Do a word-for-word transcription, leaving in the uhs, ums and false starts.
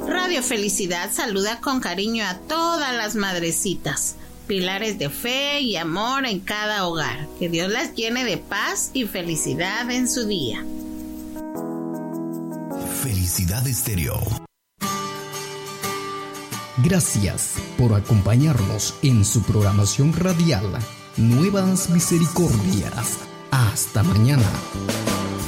Radio Felicidad saluda con cariño a todas las madrecitas, pilares de fe y amor en cada hogar. Que Dios las llene de paz y felicidad en su día. Felicidad Estéreo. Gracias por acompañarnos en su programación radial Nuevas Misericordias. Hasta mañana.